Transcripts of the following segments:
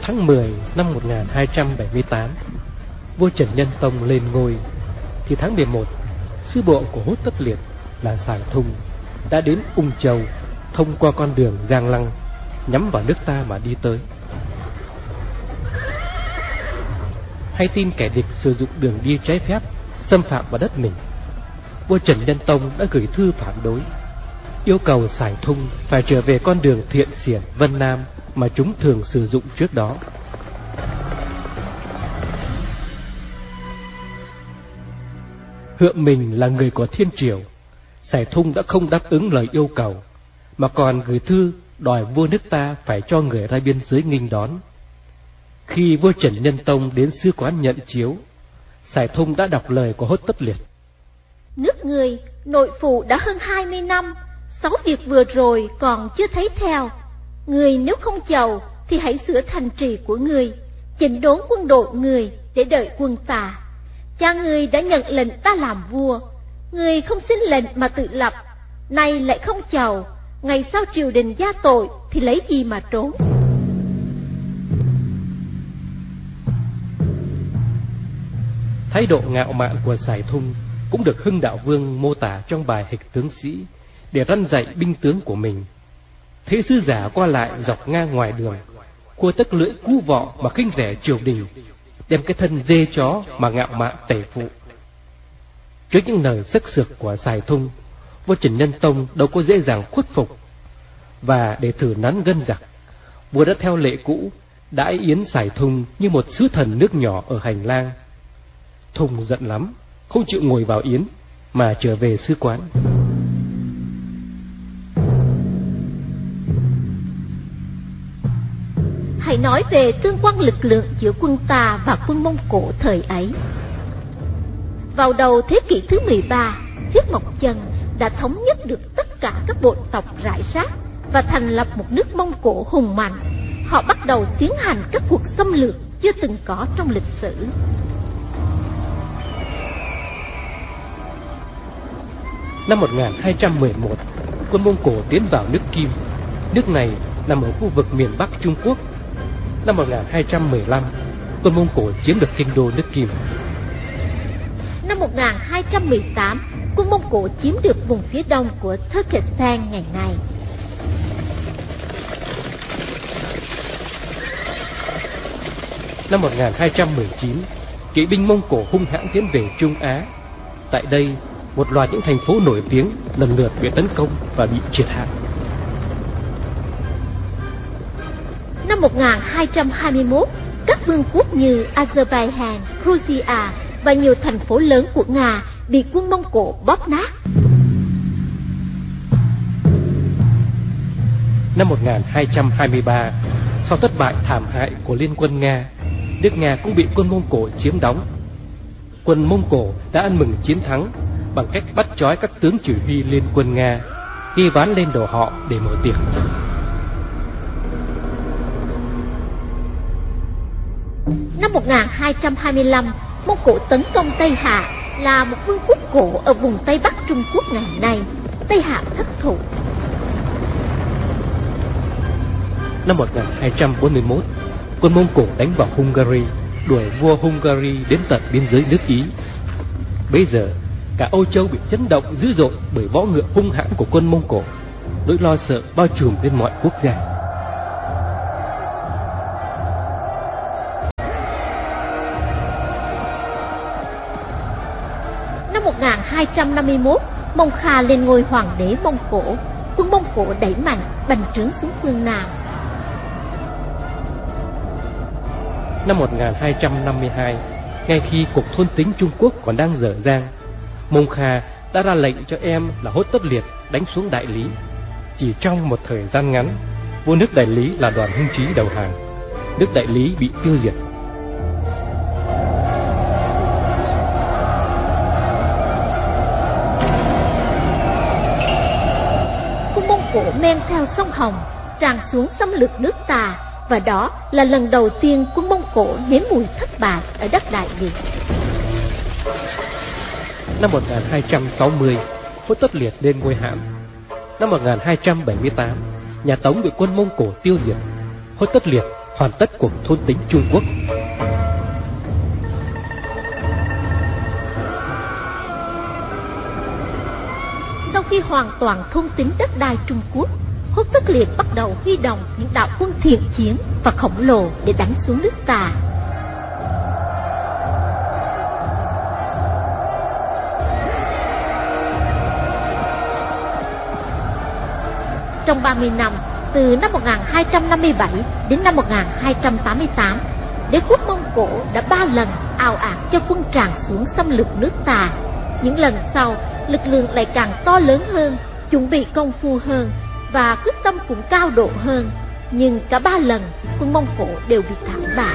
Tháng 10 năm 1278, vua Trần Nhân Tông lên ngôi, thì tháng 11, sư bộ của Hốt Tất Liệt là Sải Thung đã đến Ung Châu, thông qua con đường Giang Lăng, nhắm vào nước ta mà đi tới. Hay tin kẻ địch sử dụng đường đi trái phép xâm phạm vào đất mình, vua Trần Nhân Tông đã gửi thư phản đối, yêu cầu Sải Thung phải trở về con đường Thiện Xiển Vân Nam mà chúng thường sử dụng trước đó. Hượng mình là người của thiên triều, Sải Thung đã không đáp ứng lời yêu cầu, mà còn gửi thư đòi vua nước ta phải cho người ra biên giới nghênh đón. Khi vua Trần Nhân Tông đến sư quán nhận chiếu, Sải Thung đã đọc lời của Hốt Tất Liệt. Nước người nội phụ đã hơn 20 năm, 6 việc vừa rồi còn chưa thấy theo. Người nếu không chầu thì hãy sửa thành trì của người, chỉnh đốn quân đội người để đợi quân ta. Cha người đã nhận lệnh ta làm vua, người không xin lệnh mà tự lập, nay lại không chầu, ngày sau triều đình gia tội thì lấy gì mà trốn. Thái độ ngạo mạn của Sải Thung cũng được Hưng Đạo Vương mô tả trong bài Hịch Tướng Sĩ để răn dạy binh tướng của mình. Thế sứ giả qua lại dọc ngang ngoài đường, cua tấc lưỡi cú vọ mà khinh rẻ triều đình, đem cái thân dê chó mà ngạo mạn tể phụ. Trước những lời sắc sược của Sải Thung, vua Trần Nhân Tông đâu có dễ dàng khuất phục, và để thử nắn gân giặc, vua đã theo lệ cũ đãi yến Sải Thung như một sứ thần nước nhỏ ở hành lang. Thung giận lắm, không chịu ngồi vào yến mà trở về sư quán. Hãy nói về tương quan lực lượng giữa quân ta và quân Mông Cổ thời ấy. Vào đầu thế kỷ thứ 13, Thiết Mộc Chân đã thống nhất được tất cả các bộ tộc rải rác và thành lập một nước Mông Cổ hùng mạnh. Họ bắt đầu tiến hành các cuộc xâm lược chưa từng có trong lịch sử. Năm 1211, quân Mông Cổ tiến vào nước Kim. Nước này nằm ở khu vực miền Bắc Trung Quốc. Năm 1215, quân Mông Cổ chiếm được kinh đô nước Kim. Năm 1218, quân Mông Cổ chiếm được vùng phía đông của Turkestan ngày nay. Năm 1219, kỵ binh Mông Cổ hung hãn tiến về Trung Á. Tại đây, một loạt những thành phố nổi tiếng lần lượt bị tấn công và bị triệt hạ. Năm 1221, các vương quốc như Azerbaijan, Georgia và nhiều thành phố lớn của Nga bị quân Mông Cổ bóp nát. Năm 1223, sau thất bại thảm hại của Liên quân Nga, nước Nga cũng bị quân Mông Cổ chiếm đóng. Quân Mông Cổ đã ăn mừng chiến thắng bằng cách bắt trói các tướng chỉ huy liên quân Nga, ghi ván lên đầu họ để mở tiệc. Năm 1225, Mông Cổ tấn công Tây Hạ, là một vương quốc cổ ở vùng Tây Bắc Trung Quốc ngày nay. Tây Hạ thất thủ. Năm 1241, quân Mông Cổ đánh vào Hungary, đuổi vua Hungary đến tận biên giới nước Ý. Bây giờ, cả Âu Châu bị chấn động dữ dội bởi võ ngựa hung hãn của quân Mông Cổ. Nỗi lo sợ bao trùm lên mọi quốc gia. Năm 1251, Mông Kha lên ngôi hoàng đế Mông Cổ. Quân Mông Cổ đẩy mạnh bành trướng xuống phương Nam. Năm 1252, ngay khi cuộc thôn tính Trung Quốc còn đang dở dang, Mông Kha đã ra lệnh cho em là Hốt Tất Liệt đánh xuống Đại Lý. Chỉ trong một thời gian ngắn, vua nước Đại Lý là Đoàn Hưng Trí đầu hàng, nước Đại Lý bị tiêu diệt. Quân Mông Cổ men theo sông Hồng tràn xuống xâm lược nước ta, và đó là lần đầu tiên quân Mông Cổ nếm mùi thất bại ở đất Đại Việt. Năm 1260, Hốt Tất Liệt lên ngôi Hãn. Năm 1278, nhà Tống bị quân Mông Cổ tiêu diệt. Hốt Tất Liệt hoàn tất cuộc thôn tính Trung Quốc. Sau khi hoàn toàn thôn tính đất đai Trung Quốc, Hốt Tất Liệt bắt đầu huy động những đạo quân thiện chiến và khổng lồ để đánh xuống nước Tà. Trong 30 năm, từ năm 1257 đến năm 1288, đế quốc Mông Cổ đã 3 lần ào ạt cho quân tràn xuống xâm lược nước Tà. Những lần sau, lực lượng lại càng to lớn hơn, chuẩn bị công phu hơn và quyết tâm cũng cao độ hơn. Nhưng cả 3 lần, quân Mông Cổ đều bị thảm bại.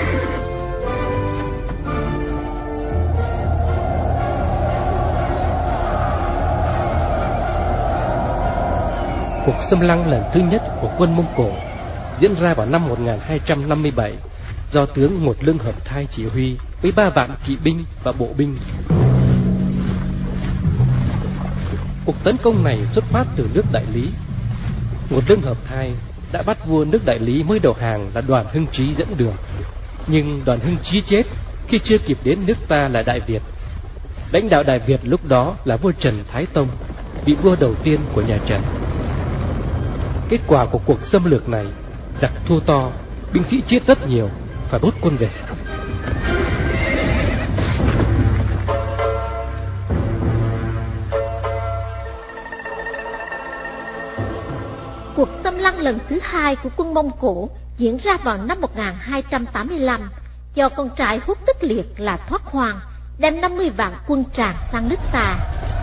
Cuộc xâm lăng lần thứ nhất của quân Mông Cổ diễn ra vào năm 1257 do tướng Một Lương Hợp Thai chỉ huy với 3 vạn kỵ binh và bộ binh. Cuộc tấn công này xuất phát từ nước Đại Lý. Một Lương Hợp Thai đã bắt vua nước Đại Lý mới đầu hàng là Đoàn Hưng Trí dẫn đường, nhưng Đoàn Hưng Trí chết khi chưa kịp đến nước ta là Đại Việt. Lãnh đạo Đại Việt lúc đó là vua Trần Thái Tông, vị vua đầu tiên của nhà Trần. Kết quả của cuộc xâm lược này, giặc thua to, binh sĩ chết rất nhiều, phải rút quân về. Cuộc xâm lăng lần thứ 2 của quân Mông Cổ diễn ra vào năm 1285 do con trai Hốt Tất Liệt là Thoát Hoàng đem 50 vạn quân tràn sang nước Tà.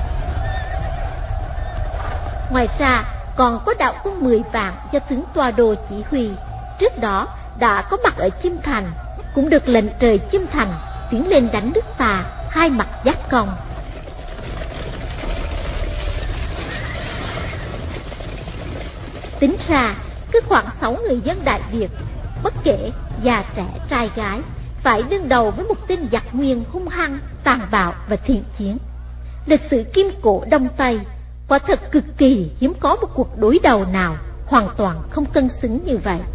Ngoài ra còn có đạo quân 10 vạn do tướng Toa Đô chỉ huy, trước đó đã có mặt ở Chiêm Thành, cũng được lệnh trời Chiêm Thành tiến lên đánh nước Tà hai mặt giáp công. Tính ra cứ khoảng 6 người dân Đại Việt, bất kể già trẻ trai gái, phải đương đầu với một tên giặc nguyên hung hăng, tàn bạo và thiện chiến. Lịch sử Kim Cổ Đông Tây quả thật cực kỳ hiếm có một cuộc đối đầu nào hoàn toàn không cân xứng như vậy.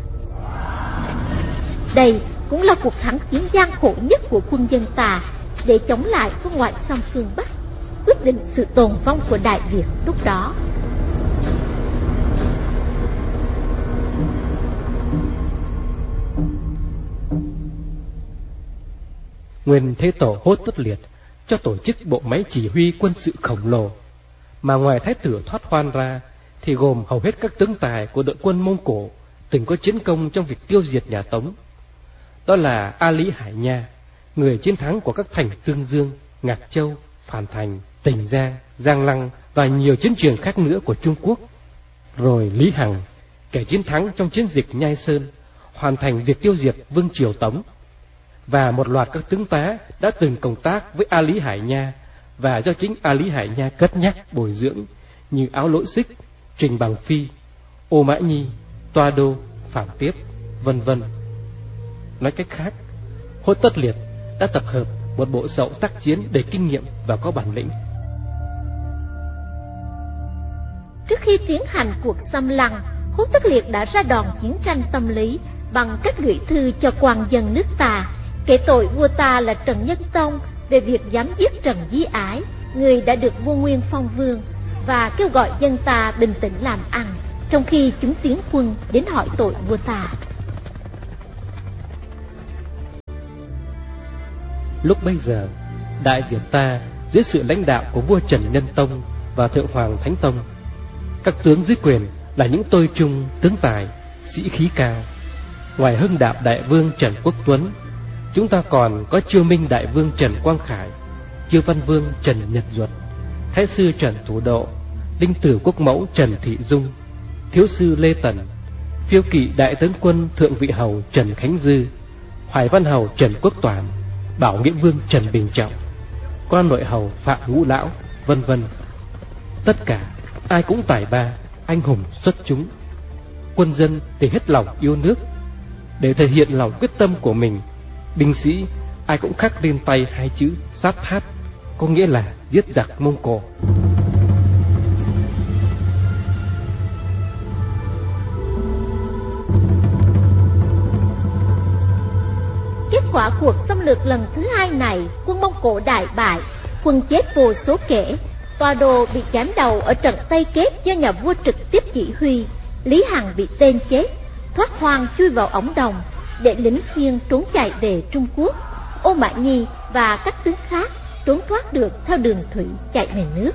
Đây cũng là cuộc thắng chiến gian khổ nhất của quân dân Tà để chống lại quân ngoại xâm phương Bắc, quyết định sự tồn vong của Đại Việt lúc đó. Nguyên Thế Tổ Hốt Tất Liệt cho tổ chức bộ máy chỉ huy quân sự khổng lồ, mà ngoài Thái tử Thoát Hoan ra thì gồm hầu hết các tướng tài của đội quân Mông Cổ từng có chiến công trong việc tiêu diệt nhà Tống. Đó là A Lý Hải Nha, người chiến thắng của các thành Tương Dương, Ngạc Châu, Phàn Thành, Tỉnh Giang, Giang Lăng và nhiều chiến trường khác nữa của Trung Quốc. Rồi Lý Hằng, kẻ chiến thắng trong chiến dịch Nhai Sơn, hoàn thành việc tiêu diệt Vương triều Tống. Và một loạt các tướng tá đã từng cộng tác với A Lý Hải Nha và do chính A Lý Hải Nha cất nhắc bồi dưỡng, như Áo Lỗi Xích, Trình Bằng Phi, Ô Mã Nhi, Toa Đô, Phạm Tiếp, vân vân. Nói cách khác, Hốt Tất Liệt đã tập hợp một bộ sậu tác chiến đầy kinh nghiệm và có bản lĩnh. Trước khi tiến hành cuộc xâm lăng, Hốt Tất Liệt đã ra đòn chiến tranh tâm lý bằng cách gửi thư cho quan dân nước Tà, kể tội vua ta là Trần Nhân Tông về việc dám giết Trần Di Ái, người đã được vua Nguyên phong vương, và kêu gọi dân ta bình tĩnh làm ăn, trong khi chúng tiến quân đến hỏi tội vua ta. Lúc bấy giờ, Đại Việt ta dưới sự lãnh đạo của vua Trần Nhân Tông và Thượng Hoàng Thánh Tông, các tướng dưới quyền là những tôi trung tướng tài, sĩ khí cao. Ngoài Hưng Đạo Đại Vương Trần Quốc Tuấn, chúng ta còn có Chiêu Minh Đại Vương Trần Quang Khải, Chiêu Văn Vương Trần Nhật Duật, Thái sư Trần Thủ Độ, Linh Tử Quốc Mẫu Trần Thị Dung, Thiếu sư Lê Tần, Phiêu Kỵ Đại Tướng Quân Thượng Vị Hầu Trần Khánh Dư, Hoài Văn Hầu Trần Quốc Toản, Bảo Nghĩa Vương Trần Bình Trọng, Quan Nội Hầu Phạm Ngũ Lão, vân vân. Tất cả ai cũng tài ba, anh hùng xuất chúng. Quân dân thì hết lòng yêu nước. Để thể hiện lòng quyết tâm của mình, binh sĩ ai cũng khắc lên tay hai chữ sát thát, có nghĩa là giết giặc Mông Cổ. quả cuộc xâm lược lần thứ hai này, quân Mông Cổ đại bại, quân chết vô số kể. Tòa Đồ bị chém đầu ở trận Tây Kết do nhà vua trực tiếp chỉ huy. Lý Hằng bị tên chết, thoát hoang chui vào ống đồng, để lính Khiên trốn chạy về Trung Quốc. Ô Mã Nhi và các tướng khác trốn thoát được theo đường thủy chạy về nước.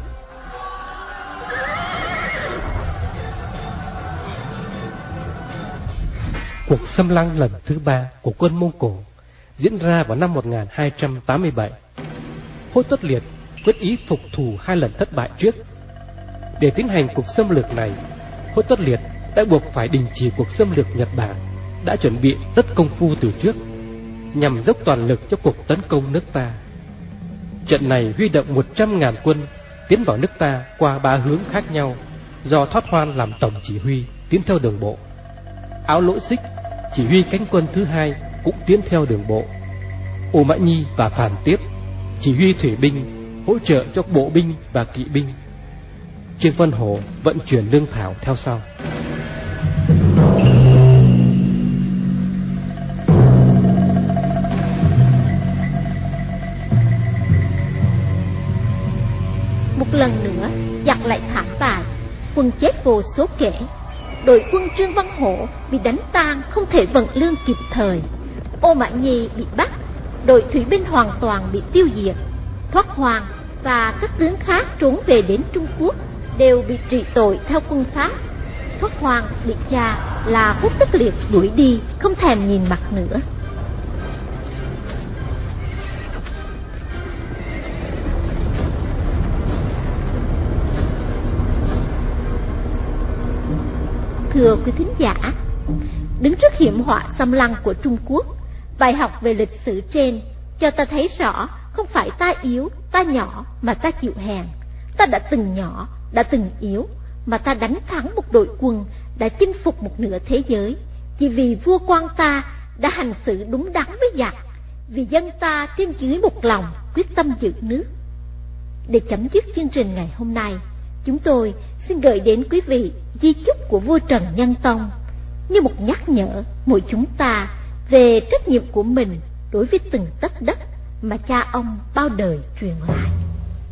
Cuộc xâm lăng lần thứ 3 của quân Mông Cổ diễn ra vào năm 1287. Hốt Tất Liệt quyết ý phục thù 2 lần thất bại trước. Để tiến hành cuộc xâm lược này, Hốt Tất Liệt đã buộc phải đình chỉ cuộc xâm lược Nhật Bản đã chuẩn bị tất công phu từ trước, nhằm dốc toàn lực cho cuộc tấn công nước ta. Trận này huy động 100.000 quân tiến vào nước ta qua 3 hướng khác nhau, do Thoát Hoan làm tổng chỉ huy tiến theo đường bộ. Áo Lỗ Xích chỉ huy cánh quân thứ 2 cũng tiến theo đường bộ. Ô Mã Nhi và Phàn Tiếp chỉ huy thủy binh hỗ trợ cho bộ binh và kỵ binh. Trương Vân Hổ vận chuyển lương thảo theo sau. Một lần nữa giặc lại thảm bại, quân chết vô số kể. Đội quân Trương Văn Hổ bị đánh tan, không thể vận lương kịp thời. Ô Mã Nhi bị bắt, đội thủy binh hoàn toàn bị tiêu diệt. Thoát Hoan và các tướng khác trốn về đến Trung Quốc đều bị trị tội theo quân Pháp. Thoát Hoan bị cha là Hốt Tất Liệt đuổi đi, không thèm nhìn mặt nữa. Thưa quý thính giả, đứng trước hiểm họa xâm lăng của Trung Quốc, bài học về lịch sử trên cho ta thấy rõ không phải ta yếu, ta nhỏ mà ta chịu hèn. Ta đã từng nhỏ, đã từng yếu mà ta đánh thắng một đội quân, đã chinh phục một nửa thế giới, chỉ vì vua quan ta đã hành xử đúng đắn với giặc, vì dân ta trên dưới một lòng quyết tâm giữ nước. Để chấm dứt chương trình ngày hôm nay, chúng tôi xin gửi đến quý vị di chúc của vua Trần Nhân Tông như một nhắc nhở mỗi chúng ta về trách nhiệm của mình đối với từng tấc đất mà cha ông bao đời truyền lại.